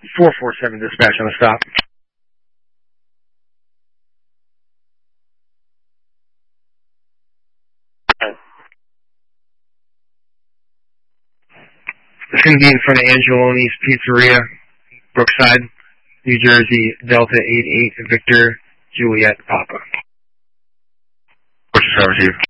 447 dispatch on the stop. It's going to be in front of Angeloni's Pizzeria, Brookside, New Jersey, Delta 88 Victor Juliet Papa. What's your service, Chief?